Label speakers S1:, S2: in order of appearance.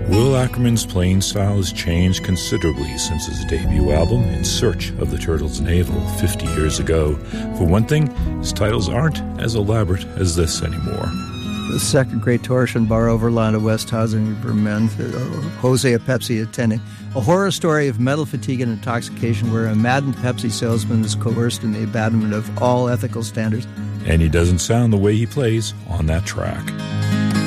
S1: Will Ackerman's playing style has changed considerably since his debut album, In Search of the Turtle's Navel, 50 years ago. For one thing, his titles aren't as elaborate as this anymore.
S2: The second great torsion bar Overland of Westhausen, Vermont, Jose a Pepsi attending. A horror story of mental fatigue and intoxication where a maddened Pepsi salesman is coerced in the abandonment of all ethical standards.
S1: And he doesn't sound the way he plays on that track.